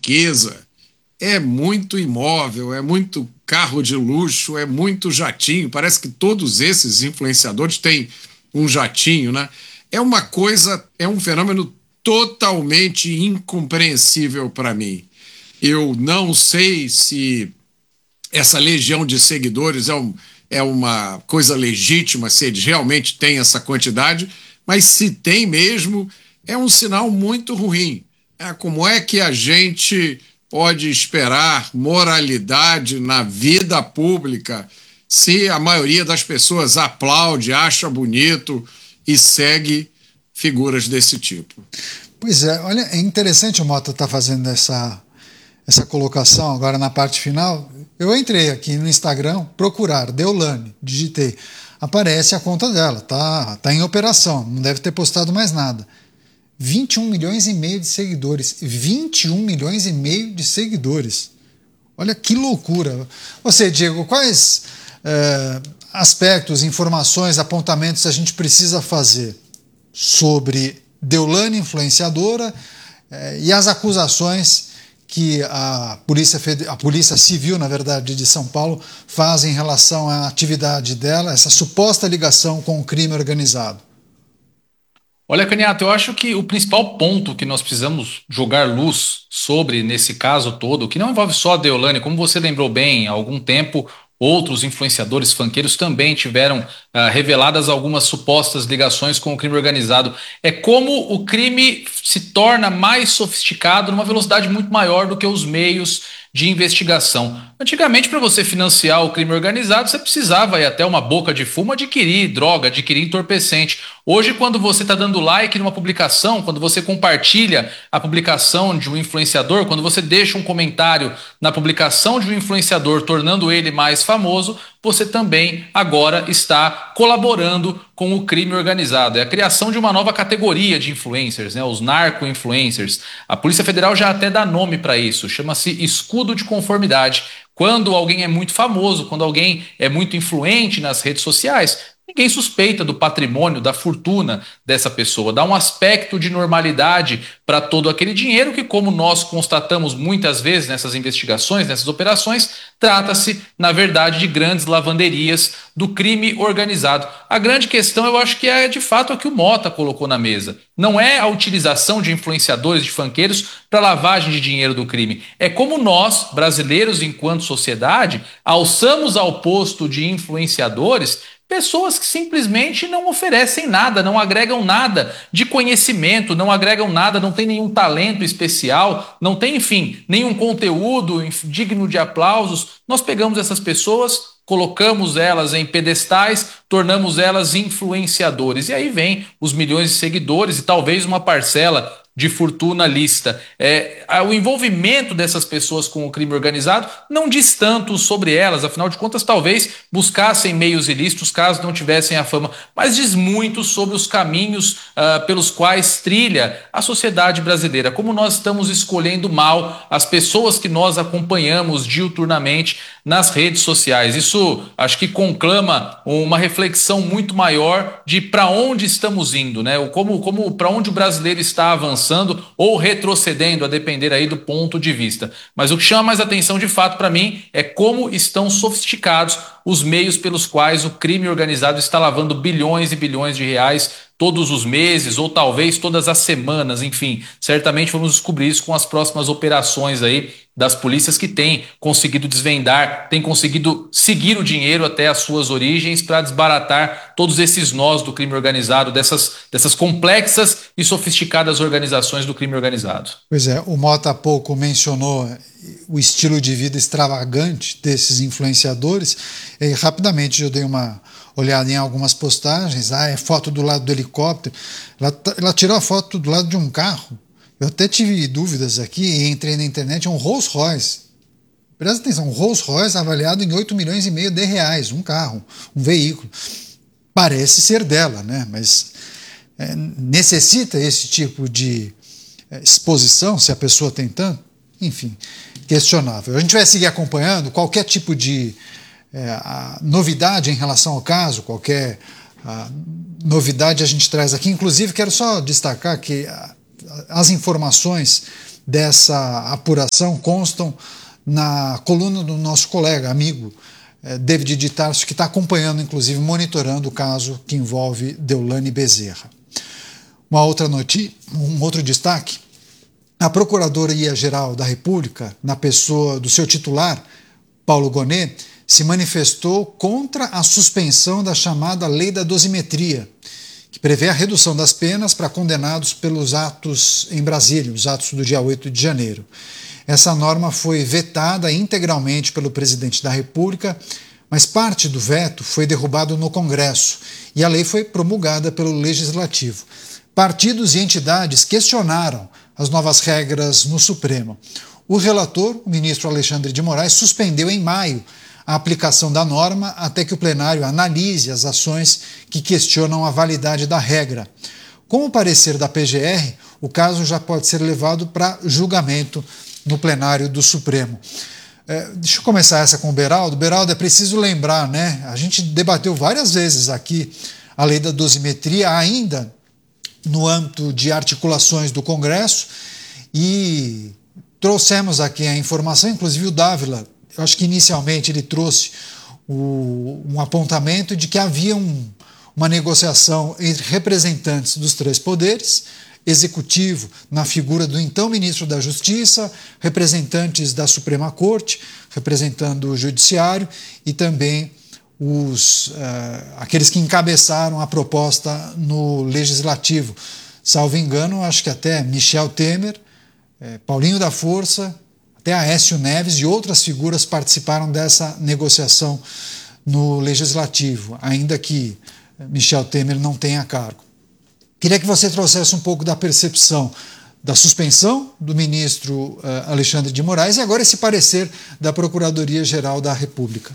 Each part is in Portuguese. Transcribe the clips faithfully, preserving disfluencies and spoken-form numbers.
riqueza. É muito imóvel, é muito carro de luxo, é muito jatinho. Parece que todos esses influenciadores têm um jatinho, né? É uma coisa, é um fenômeno totalmente incompreensível para mim. Eu não sei se essa legião de seguidores é, um, é uma coisa legítima, se eles realmente têm essa quantidade, mas se tem mesmo, é um sinal muito ruim. É, como é que a gente pode esperar moralidade na vida pública se a maioria das pessoas aplaude, acha bonito e segue figuras desse tipo? Pois é, olha, é interessante o Mota estar fazendo essa, essa colocação agora na parte final. Eu entrei aqui no Instagram, procurar Deolane, digitei, aparece a conta dela, tá, tá em operação, não deve ter postado mais nada. vinte e um milhões e meio de seguidores. vinte e um milhões e meio de seguidores. Olha que loucura. Você, Diego, quais é, aspectos, informações, apontamentos a gente precisa fazer sobre Deolane influenciadora é, e as acusações que a Polícia, a Polícia Civil, na verdade, de São Paulo faz em relação à atividade dela, essa suposta ligação com o crime organizado? Olha, Caniato, eu acho que o principal ponto que nós precisamos jogar luz sobre nesse caso todo, que não envolve só a Deolane, como você lembrou bem, há algum tempo outros influenciadores funkeiros também tiveram ah, reveladas algumas supostas ligações com o crime organizado. É como o crime se torna mais sofisticado numa velocidade muito maior do que os meios de investigação. Antigamente, para você financiar o crime organizado, você precisava ir até uma boca de fumo adquirir droga, adquirir entorpecente. Hoje, quando você está dando like numa publicação, quando você compartilha a publicação de um influenciador, quando você deixa um comentário na publicação de um influenciador, tornando ele mais famoso, você também agora está colaborando com o crime organizado. É a criação de uma nova categoria de influencers, né? Os narco-influencers. A Polícia Federal já até dá nome para isso, chama-se escudo de conformidade. Quando alguém é muito famoso, quando alguém é muito influente nas redes sociais, ninguém suspeita do patrimônio, da fortuna dessa pessoa. Dá um aspecto de normalidade para todo aquele dinheiro que, como nós constatamos muitas vezes nessas investigações, nessas operações, trata-se, na verdade, de grandes lavanderias do crime organizado. A grande questão, eu acho que é, de fato, a que o Mota colocou na mesa. Não é a utilização de influenciadores, de funkeiros, para lavagem de dinheiro do crime. É como nós, brasileiros, enquanto sociedade, alçamos ao posto de influenciadores pessoas que simplesmente não oferecem nada, não agregam nada de conhecimento, não agregam nada, não tem nenhum talento especial, não tem, enfim, nenhum conteúdo digno de aplausos. Nós pegamos essas pessoas, colocamos elas em pedestais, tornamos elas influenciadores. E aí vem os milhões de seguidores e talvez uma parcela de fortuna lícita. É, o envolvimento dessas pessoas com o crime organizado não diz tanto sobre elas, afinal de contas talvez buscassem meios ilícitos caso não tivessem a fama, mas diz muito sobre os caminhos uh, pelos quais trilha a sociedade brasileira, como nós estamos escolhendo mal as pessoas que nós acompanhamos diuturnamente nas redes sociais. Isso acho que conclama uma reflexão muito maior de para onde estamos indo, né? Como, como para onde o brasileiro está avançando ou retrocedendo, a depender aí do ponto de vista. Mas o que chama mais atenção de fato para mim é como estão sofisticados os meios pelos quais o crime organizado está lavando bilhões e bilhões de reais todos os meses ou talvez todas as semanas, enfim. Certamente vamos descobrir isso com as próximas operações aí das polícias que têm conseguido desvendar, têm conseguido seguir o dinheiro até as suas origens para desbaratar todos esses nós do crime organizado, dessas, dessas complexas e sofisticadas organizações do crime organizado. Pois é, o Mota há pouco mencionou o estilo de vida extravagante desses influenciadores e rapidamente eu dei uma olhada em algumas postagens, ah, é foto do lado do helicóptero, ela, ela tirou a foto do lado de um carro. Eu até tive dúvidas aqui e entrei na internet, é um Rolls Royce. Presta atenção, um Rolls Royce avaliado em oito milhões e meio de reais, um carro, um veículo. Parece ser dela, né? Mas é, necessita esse tipo de é, exposição, se a pessoa tem tanto? Enfim, questionável. A gente vai seguir acompanhando qualquer tipo de é, a novidade em relação ao caso, qualquer a, novidade a gente traz aqui. Inclusive, quero só destacar que a, as informações dessa apuração constam na coluna do nosso colega, amigo, David de Tarso, que está acompanhando, inclusive monitorando o caso que envolve Deolane Bezerra. Uma outra notícia, um outro destaque: a Procuradoria-Geral da República, na pessoa do seu titular, Paulo Gonet, se manifestou contra a suspensão da chamada Lei da Dosimetria, que prevê a redução das penas para condenados pelos atos em Brasília, os atos do dia oito de janeiro. Essa norma foi vetada integralmente pelo presidente da República, mas parte do veto foi derrubado no Congresso e a lei foi promulgada pelo Legislativo. Partidos e entidades questionaram as novas regras no Supremo. O relator, o ministro Alexandre de Moraes, suspendeu em maio a aplicação da norma até que o plenário analise as ações que questionam a validade da regra. Com o parecer da P G R, o caso já pode ser levado para julgamento no plenário do Supremo. É, deixa eu começar essa com o Beraldo. Beraldo, é preciso lembrar, né? A gente debateu várias vezes aqui a lei da dosimetria, ainda no âmbito de articulações do Congresso, e trouxemos aqui a informação, inclusive o Dávila, eu acho que inicialmente ele trouxe o, um apontamento de que havia um, uma negociação entre representantes dos três poderes, executivo na figura do então ministro da Justiça, representantes da Suprema Corte, representando o Judiciário, e também os, uh, aqueles que encabeçaram a proposta no Legislativo. Salvo engano, acho que até Michel Temer, eh, Paulinho da Força, até Aécio Neves e outras figuras participaram dessa negociação no Legislativo, ainda que Michel Temer não tenha cargo. Queria que você trouxesse um pouco da percepção da suspensão do ministro uh, Alexandre de Moraes e agora esse parecer da Procuradoria-Geral da República.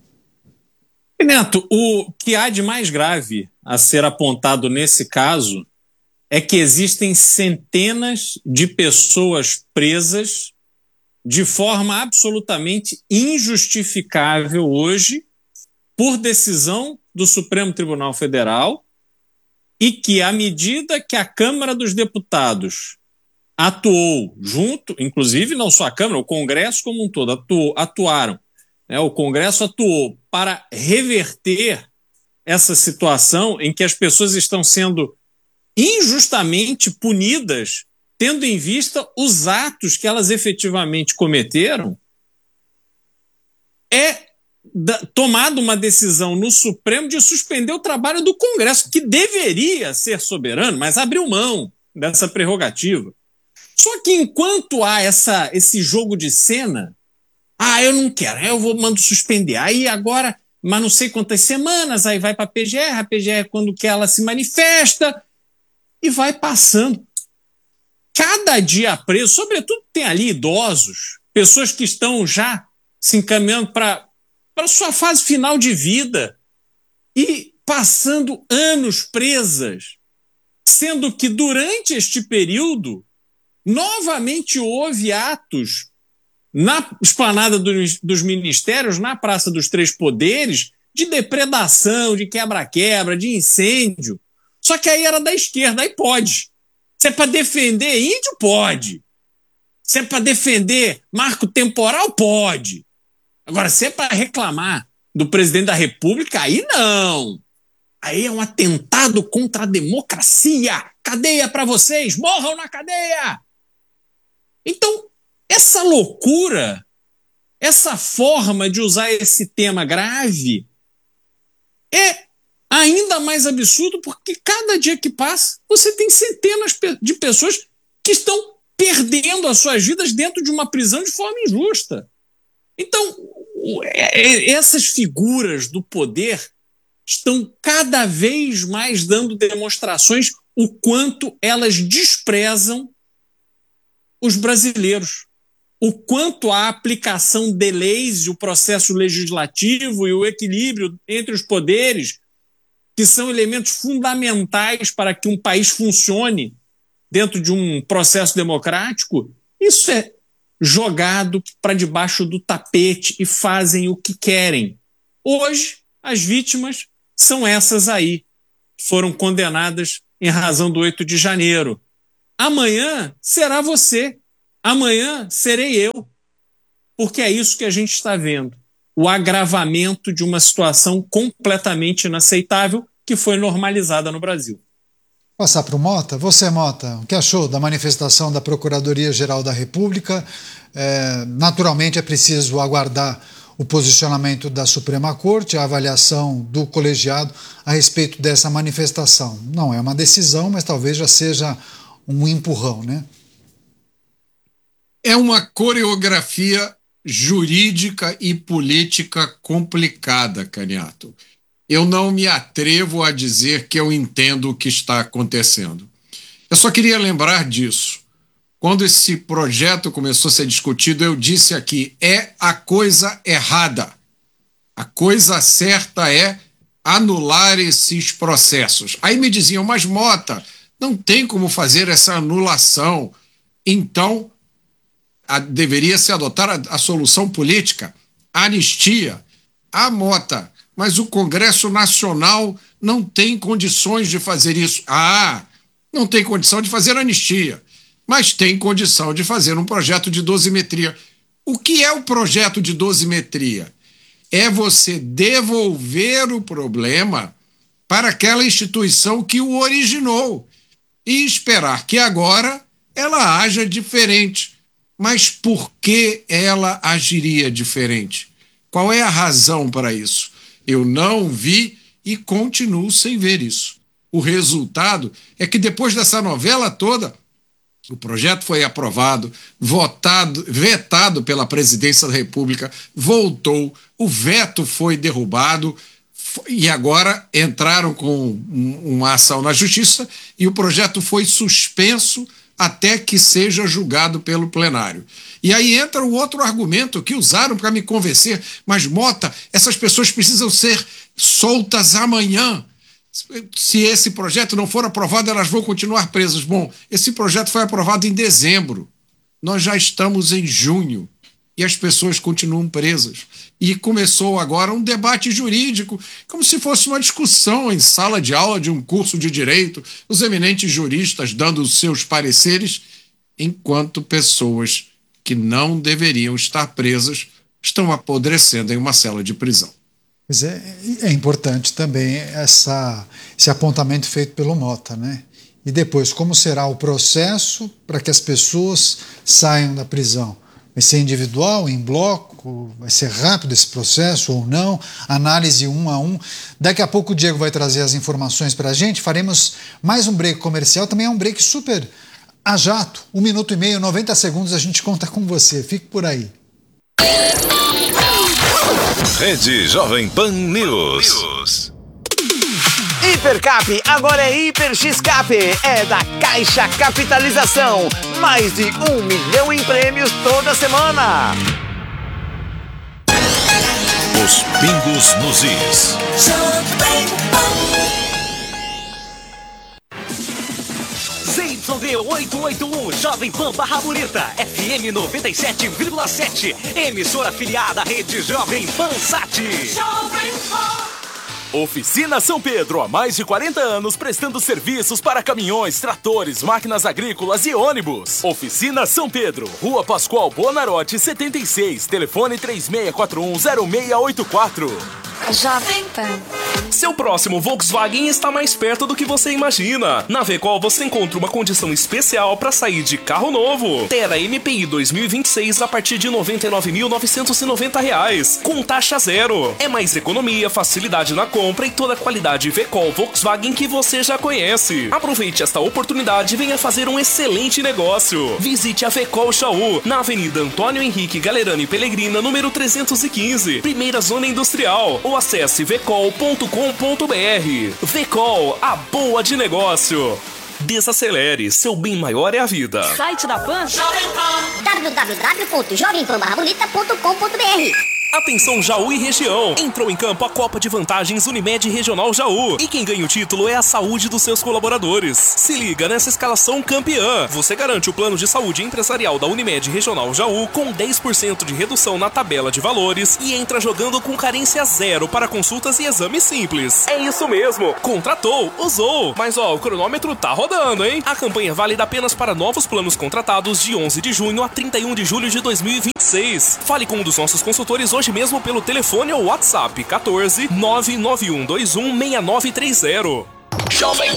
Neto, o que há de mais grave a ser apontado nesse caso é que existem centenas de pessoas presas de forma absolutamente injustificável hoje por decisão do Supremo Tribunal Federal, e que, à medida que a Câmara dos Deputados atuou junto, inclusive não só a Câmara, o Congresso como um todo atuou, atuaram, né, o Congresso atuou para reverter essa situação em que as pessoas estão sendo injustamente punidas, tendo em vista os atos que elas efetivamente cometeram, é da, tomada uma decisão no Supremo de suspender o trabalho do Congresso, que deveria ser soberano, mas abriu mão dessa prerrogativa. Só que enquanto há essa, esse jogo de cena, ah, eu não quero, eu vou mando suspender. Aí agora, mas não sei quantas semanas, aí vai para a P G R, a P G R quando quer ela se manifesta e vai passando. Cada dia preso, sobretudo tem ali idosos, pessoas que estão já se encaminhando para para sua fase final de vida e passando anos presas, sendo que durante este período novamente houve atos na esplanada dos, dos ministérios, na Praça dos Três Poderes, de depredação, de quebra-quebra, de incêndio. Só que aí era da esquerda, aí pode. Se é para defender índio, pode. Se é para defender marco temporal, pode. Agora, se é para reclamar do presidente da República, aí não. Aí é um atentado contra a democracia. Cadeia para vocês, morram na cadeia. Então, essa loucura, essa forma de usar esse tema grave é ainda mais absurdo porque cada dia que passa você tem centenas de pessoas que estão perdendo as suas vidas dentro de uma prisão de forma injusta. Então, essas figuras do poder estão cada vez mais dando demonstrações o quanto elas desprezam os brasileiros, o quanto a aplicação de leis, o processo legislativo e o equilíbrio entre os poderes, que são elementos fundamentais para que um país funcione dentro de um processo democrático, isso é jogado para debaixo do tapete e fazem o que querem. Hoje, as vítimas são essas aí, que foram condenadas em razão do oito de janeiro. Amanhã será você, amanhã serei eu. Porque é isso que a gente está vendo. O agravamento de uma situação completamente inaceitável que foi normalizada no Brasil. Passar para o Mota. Você, Mota, o que achou da manifestação da Procuradoria-Geral da República? É, naturalmente é preciso aguardar o posicionamento da Suprema Corte, a avaliação do colegiado a respeito dessa manifestação. Não é uma decisão, mas talvez já seja um empurrão, né? É uma coreografia jurídica e política complicada, Caniato. Eu não me atrevo a dizer que eu entendo o que está acontecendo. Eu só queria lembrar disso. Quando esse projeto começou a ser discutido, eu disse aqui, é a coisa errada. A coisa certa é anular esses processos. Aí me diziam, mas Mota, não tem como fazer essa anulação. Então, a, deveria se adotar a, a solução política, a anistia. Ah, Mota, mas o Congresso Nacional não tem condições de fazer isso. Ah, não tem condição de fazer anistia. Mas tem condição de fazer um projeto de dosimetria. O que é o projeto de dosimetria? É você devolver o problema para aquela instituição que o originou e esperar que agora ela haja diferente. Mas por que ela agiria diferente? Qual é a razão para isso? Eu não vi e continuo sem ver isso. O resultado é que depois dessa novela toda, o projeto foi aprovado, votado, vetado pela Presidência da República, voltou, o veto foi derrubado e agora entraram com uma ação na Justiça e o projeto foi suspenso até que seja julgado pelo plenário. E aí entra o outro argumento que usaram para me convencer, mas Mota, essas pessoas precisam ser soltas amanhã. Se esse projeto não for aprovado, elas vão continuar presas. Bom, esse projeto foi aprovado em dezembro. Nós já estamos em junho e as pessoas continuam presas. E começou agora um debate jurídico, como se fosse uma discussão em sala de aula de um curso de direito, os eminentes juristas dando os seus pareceres, enquanto pessoas que não deveriam estar presas estão apodrecendo em uma cela de prisão. Pois é, é importante também essa, esse apontamento feito pelo Mota, né? E depois, como será o processo para que as pessoas saiam da prisão? Vai ser individual, em bloco? Vai ser rápido esse processo ou não? Análise um a um. Daqui a pouco o Diego vai trazer as informações para a gente. Faremos mais um break comercial. Também é um break super a jato. Um minuto e meio, noventa segundos, a gente conta com você. Fique por aí. Rede Jovem Pan News. Hipercap, agora é Hiper X-Cap, é da Caixa Capitalização. Mais de um milhão em prêmios toda semana. Os pingos nos is. Z Y D oitocentos e oitenta e um, Jovem Pan Barra Bonita, F M noventa e sete vírgula sete, emissora afiliada à Rede Jovem Pan Sat. Jovem Pan. Oficina São Pedro, há mais de quarenta anos prestando serviços para caminhões, tratores, máquinas agrícolas e ônibus. Oficina São Pedro, Rua Pascoal Bonarotti, setenta e seis, telefone três seis quatro um zero seis oito quatro. Jovem Pan. Seu próximo Volkswagen está mais perto do que você imagina. Na Vecol você encontra uma condição especial para sair de carro novo. Terra M P I dois mil e vinte e seis a partir de noventa e nove mil novecentos e noventa reais, com taxa zero. É mais economia, facilidade na compra e toda a qualidade Vecol Volkswagen que você já conhece. Aproveite esta oportunidade e venha fazer um excelente negócio. Visite a Vecol Xaú, na Avenida Antônio Henrique Galerani Pellegrina, número trezentos e quinze, primeira zona industrial, ou acesse vecol ponto com ponto br. Vecol, a boa de negócio. Desacelere, seu bem maior é a vida. Site da Pan, w w w ponto jovem pan barra bonita ponto com ponto br. Atenção Jaú e região. Entrou em campo a Copa de Vantagens Unimed Regional Jaú. E quem ganha o título é a saúde dos seus colaboradores. Se liga nessa escalação campeã. Você garante o plano de saúde empresarial da Unimed Regional Jaú com dez por cento de redução na tabela de valores e entra jogando com carência zero para consultas e exames simples. É isso mesmo. Contratou, usou. Mas ó, o cronômetro tá rodando, hein? A campanha é válida apenas para novos planos contratados de onze de junho a trinta e um de julho de dois mil e vinte e seis. Fale com um dos nossos consultores hoje mesmo pelo telefone ou WhatsApp quatorze, nove nove um dois um, seis nove três zero. Jovem